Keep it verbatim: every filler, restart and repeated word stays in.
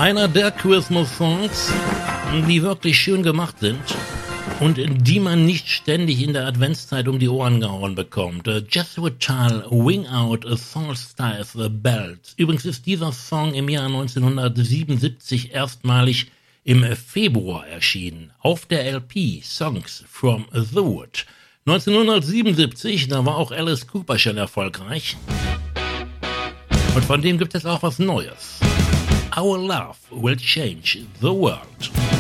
Einer der Christmas-Songs, die wirklich schön gemacht sind und die man nicht ständig in der Adventszeit um die Ohren gehauen bekommt. Jethro Tull, Wing Out a Solstice Belt. Übrigens ist dieser Song im Jahr neunzehnhundertsiebenundsiebzig erstmalig im Februar erschienen, auf der L P Songs from the Wood. neunzehnhundertsiebenundsiebzig, da war auch Alice Cooper schon erfolgreich. Und von dem gibt es auch was Neues. Our Love Will Change the World.